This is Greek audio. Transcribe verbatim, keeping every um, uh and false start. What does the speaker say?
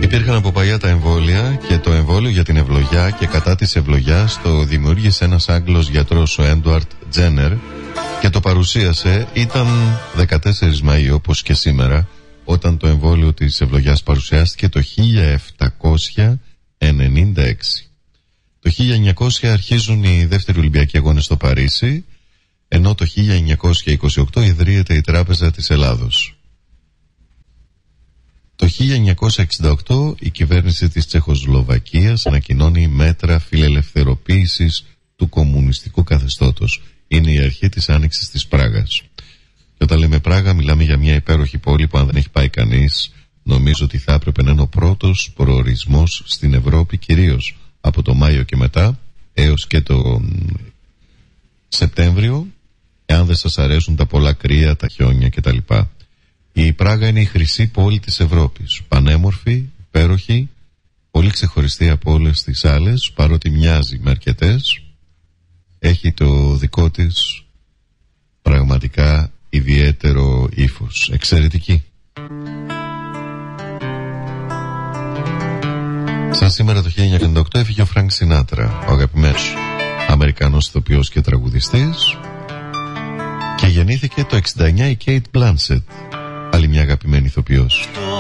Υπήρχαν από παλιά τα εμβόλια και το εμβόλιο για την ευλογιά και κατά της ευλογιάς το δημιούργησε ένας Άγγλος γιατρός, ο Έντουαρτ Τζένερ, και το παρουσίασε. Ήταν δεκατέσσερις Μαΐου, όπως και σήμερα, όταν το εμβόλιο της ευλογιάς παρουσιάστηκε το χίλια επτακόσια ενενήντα έξι. Το χίλια εννιακόσια αρχίζουν οι δεύτεροι Ολυμπιακοί Αγώνες στο Παρίσι, ενώ το χίλια εννιακόσια είκοσι οκτώ ιδρύεται η Τράπεζα της Ελλάδος. Το χίλια εννιακόσια εξήντα οκτώ η κυβέρνηση της Τσεχοσλοβακίας ανακοινώνει μέτρα φιλελευθεροποίησης του κομμουνιστικού καθεστώτος. Είναι η αρχή της άνοιξης της Πράγας. Και όταν λέμε Πράγα, μιλάμε για μια υπέροχη πόλη που, αν δεν έχει πάει κανείς, νομίζω ότι θα έπρεπε να είναι ο πρώτος προορισμός στην Ευρώπη, κυρίως από το Μάιο και μετά έως και το Σεπτέμβριο, εάν δεν σας αρέσουν τα πολλά κρύα, τα χιόνια κτλ. Η Πράγα είναι η χρυσή πόλη της Ευρώπης. Πανέμορφη, υπέροχη, πολύ ξεχωριστή από όλες τις άλλες, παρότι μοιάζει με αρκετές. Έχει το δικό της πραγματικά ιδιαίτερο ύφος. Εξαιρετική. Σαν σήμερα το χίλια εννιακόσια ενενήντα οκτώ έφυγε ο Φρανκ Σινάτρα, ο αγαπημένος Αμερικανός ηθοποιός και τραγουδιστής, και γεννήθηκε το εξήντα εννιά η Κέιτ Μπλάνσετ, άλλη μια αγαπημένη ηθοποιός.